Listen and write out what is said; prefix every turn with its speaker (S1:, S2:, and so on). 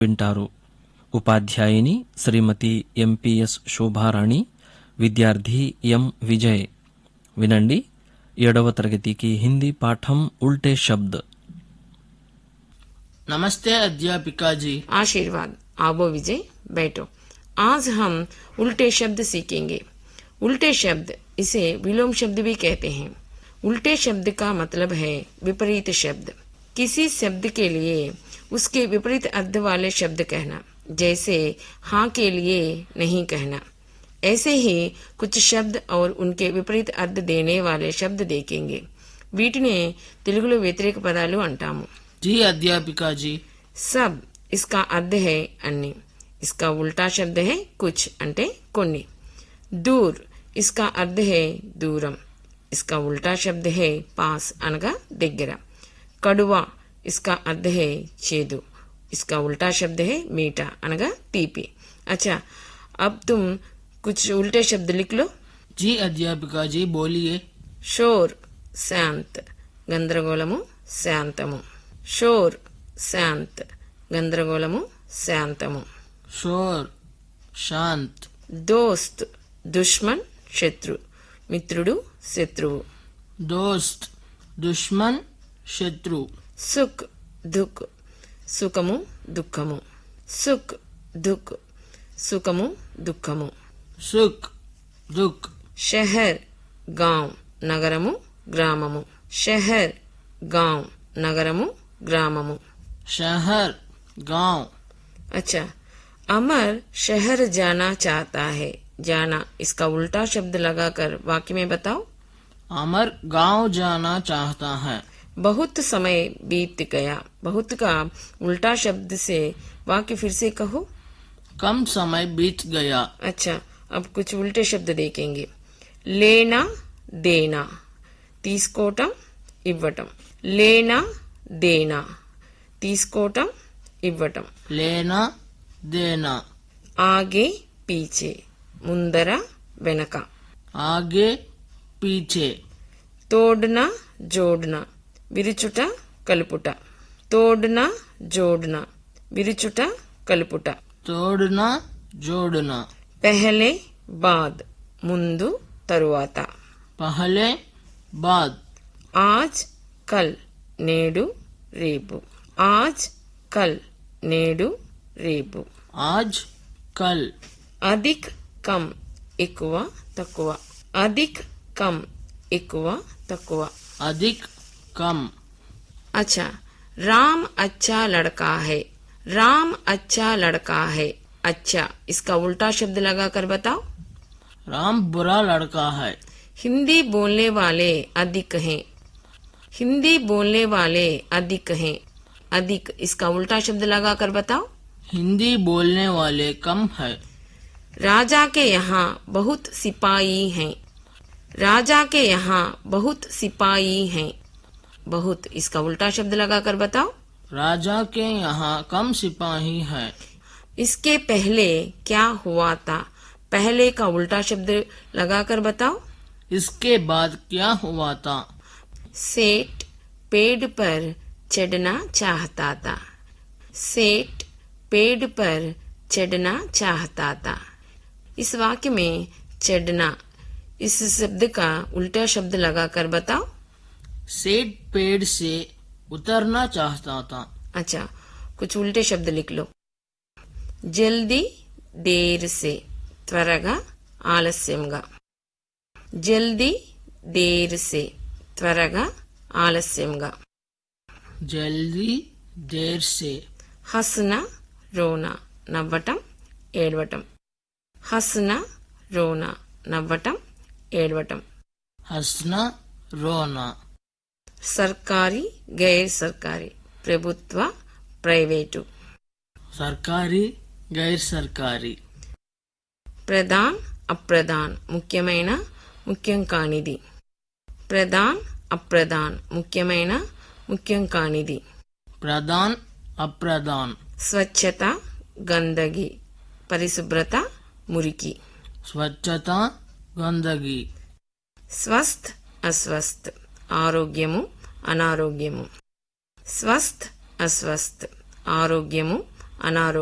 S1: వింటారు. ఉపాధ్యాయుని శ్రీమతి ఎంపీఎస్ శోభారాణి, విద్యార్థి ఎం విజయ్. వినండి 7వ తరగతికి హిందీ పాఠం ఉల్టే శబ్द.
S2: नमस्ते अध्यापिका जी।
S3: आशीर्वाद। आबो विजय, बैठो। आज हम उल्टे शब्द सीखेंगे। उल्टे शब्द इसे विलोम शब्द भी कहते हैं। उल्टे शब्द का मतलब है विपरीत शब्द। किसी शब्द के लिए उसके विपरीत अर्थ वाले शब्द कहना, जैसे हाँ के लिए नहीं कहना। ऐसे ही कुछ शब्द और उनके विपरीत अर्थ देने वाले शब्द देखेंगे। వీటినే తెలుగులో వ్యతిరేక పదాలు అంటాము.
S2: जी अध्यापिका जी।
S3: सब इसका अर्थ है अन्नी। इसका उल्टा शब्द है कुछ అంటే కొన్ని. दूर इसका अर्थ है दूरम. इसका उल्टा शब्द है पास అనగా దగ్గర. कड़वा इसका अर्थ है చేదు. इसका उल्टा शब्द है मीठा అనగా తీపి. अच्छा, अब तुम कुछ उल्टे शब्द लिख लो।
S2: जी अध्यापिका जी, बोलिए।
S3: शोर शांत, గందరగోళము శాంతము. शोर शांत, గందరగోళము శాంతము.
S2: शोर शांत.
S3: दोस्त दुश्मन शत्रु, మిత్రుడు శత్రువు.
S2: दोस्त दुश्मन शत्रु.
S3: सुख दुख, సుఖము దుఃఖము. सुख दुख, సుఖము దుఃఖము.
S2: सुख दुख.
S3: शहर गांव, నగరము గ్రామము. शहर गांव, నగరము గ్రామము.
S2: शहर गांव.
S3: अच्छा, अमर शहर जाना चाहता है. जाना इसका उल्टा शब्द लगाकर वाक्य में बताओ।
S2: अमर गांव जाना चाहता है।
S3: बहुत समय बीत गया, बहुत का उल्टा शब्द से वाक्य फिर से कहो।
S2: कम समय बीत गया।
S3: अच्छा, अब कुछ उल्टे शब्द देखेंगे। लेना देना, తీసుకోవటం ఇవ్వటం. లేనా దేనా, తీసుకోవటం ఇవ్వటం.
S2: लेना देना.
S3: ఆగే పీచే, ముందర వెనక.
S2: आगे पीछे.
S3: తోడ్న జోడ్న, విరుచుట కలుపుట. తోడ్న జోడ్న, విరుచుట కలుపుట.
S2: तोड़ना जोड़ना.
S3: పెహలే బాద్, ముందు తరువాత.
S2: पहले बाद.
S3: आज कल, నేడు రేపు. आज कल, నేడు రేపు.
S2: आज कल.
S3: अधिक कम, ఎక్కువ తక్కువ. अधिक कम, ఎక్కువ తక్కువ.
S2: अधिक कम.
S3: अच्छा, राम अच्छा लड़का है. राम अच्छा लड़का है. अच्छा, इसका उल्टा शब्द लगाकर बताओ।
S2: राम बुरा लड़का है।
S3: हिंदी बोलने वाले अधिक हैं. हिंदी बोलने वाले अधिक हैं. अधिक इसका उल्टा शब्द लगाकर बताओ।
S2: हिंदी बोलने वाले कम है।
S3: राजा के यहाँ बहुत सिपाही हैं. राजा के यहाँ बहुत सिपाही हैं. बहुत इसका उल्टा शब्द लगाकर बताओ।
S2: राजा के यहाँ कम सिपाही है।
S3: इसके पहले क्या हुआ था? पहले का उल्टा शब्द लगाकर बताओ।
S2: इसके बाद क्या हुआ था?
S3: सेठ पेड़ पर चढ़ना चाहता था. सेठ पेड़ पर चढ़ना चाहता था. इस वाक्य में चढ़ना इस शब्द का उल्टा शब्द लगाकर बताओ।
S2: सेठ पेड़ से उतरना चाहता था।
S3: अच्छा, कुछ उल्टे शब्द लिख लो। जल्दी देर से, త్వరగా ఆలస్యంగా. జల్దీ దేర్ సే, త్వరగా ఆలస్యంగా.
S2: जल्दी देर से.
S3: హస్నా రోనా, నవ్వటం ఏడవటం. హస్నా రోనా, నవ్వటం ఏడవటం.
S2: हंसना रोना.
S3: సర్కారీ గైర్ సర్కారీ, ప్రభుత్వ ప్రైవేటు.
S2: सरकारी गैर सरकारी.
S3: ప్రధాన్ అప్రధాన్, ముఖ్యమైన ముఖ్యం కానిది. ప్రధాన్ అప్రధాన్, ముఖ్యమైన ముఖ్యం కానిది.
S2: प्रधान अप्रधान.
S3: స్వచ్ఛత గందగి, పరిశుభ్రత మురికి.
S2: स्वच्छता गंदगी.
S3: స్వస్థ్ అస్వస్థ్, ఆరోగ్యము అనారోగ్యము. స్వస్థ్ అస్వస్థ్, ఆరోగ్యము अनारोग्य